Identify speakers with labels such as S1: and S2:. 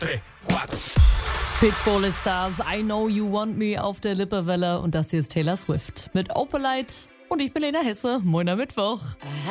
S1: 3, 4.
S2: Pitbull ist das I Know You Want Me auf der Lippewelle und das hier ist Taylor Swift mit Opalite und ich bin Lena Hesse. Moin am Mittwoch.